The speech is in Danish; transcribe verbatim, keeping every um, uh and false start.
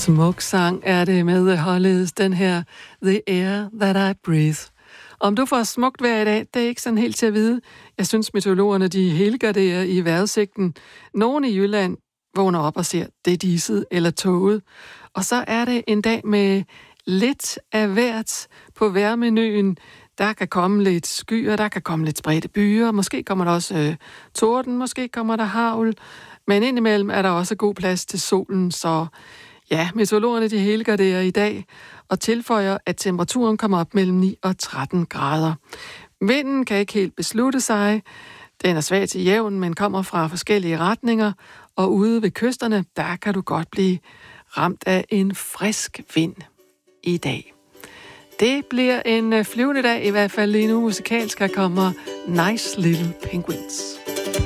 Smuk sang er det med The Hollies, den her The Air That I Breathe. Om du får smukt vejr i dag, det er ikke sådan helt til at vide. Jeg synes, meteorologerne de helgarderer i vejrudsigten. Nogle i Jylland vågner op og ser, det er diset eller toget. Og så er det en dag med lidt af hvert på vejrmenuen. Der kan komme lidt skyer, der kan komme lidt spredte byer. Måske kommer der også øh, torden, måske kommer der hagl. Men indimellem er der også god plads til solen, så ja, meteorologerne de helgarderer i dag og tilføjer, at temperaturen kommer op mellem ni og tretten grader. Vinden kan ikke helt beslutte sig. Den er svag til jævn, men kommer fra forskellige retninger. Og ude ved kysterne, der kan du godt blive ramt af en frisk vind i dag. Det bliver en flyvende dag, i hvert fald lige nu musikalsk. Her kommer Nice Little Penguins.